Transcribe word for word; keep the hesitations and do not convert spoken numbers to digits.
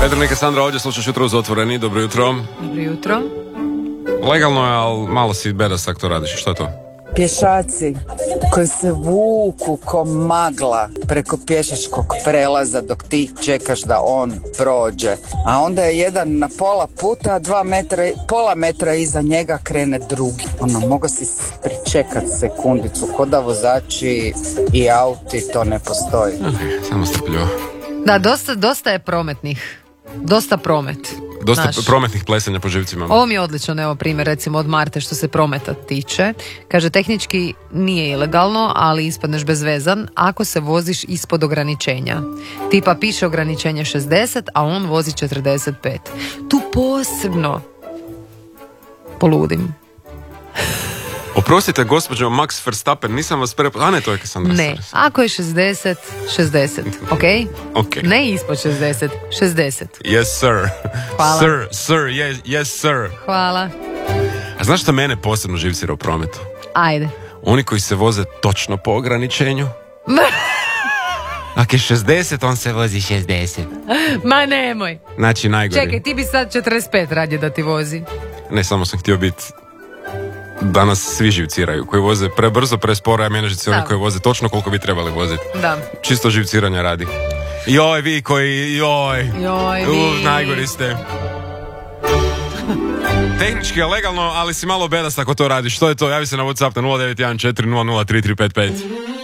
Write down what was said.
Petrnika, Sandra ovdje, slušaš Jutro uz Otvoreni. Dobro jutro. Dobro jutro. Legalno je, ali malo si bedas ako to radiš. Što je to? Pješaci koji se vuku ko magla preko pješačkog prelaza dok ti čekaš da on prođe. A onda je jedan na pola puta, a dva metra, pola metra iza njega krene drugi. Ono, mogu si pričekat sekundicu, ko da vozači i auti, to ne postoji. Okay, samo strpljivo. Da, dosta, dosta je prometnih. Dosta promet. Dosta Znaš, prometnih plesanja po živcima. ovo mi je odličan, evo primjer recimo od Marte što se prometa tiče. Kaže, tehnički nije ilegalno, ali ispadneš bezvezan ako se voziš ispod ograničenja. Tipa piše ograničenje šezdeset, a on vozi četrdeset pet. Tu posebno poludim. Oprostite, gospođo Max Verstappen, nisam vas prepo... A ne, to je Cassandra. Ne, ako je šezdeset, šezdeset, ok? Ok. Ne ispod šezdeset, šezdeset. Yes, sir. Hvala. Sir, sir, yes, yes, sir. Hvala. A znaš što mene posebno živcira u prometu? Ajde. Oni koji se voze točno po ograničenju. Ako je šezdeset, on se vozi šezdeset. Ma nemoj. Znači, najgori. Čekaj, ti bi sad četrdeset pet radije da ti vozi. Ne, samo sam htio biti... Danas svi živciraju, koji voze prebrzo, presporo, a mene živci oni koji voze točno koliko bi trebali voziti. Da. Čisto živciranja radi. Joj, vi koji, joj, Joj, u, vi. najgori ste. Tehnički je legalno, ali si malo bedas ako to radiš. Što je to? Javi se na WhatsApp na nula devet jedan četiri nula nula tri tri pet pet.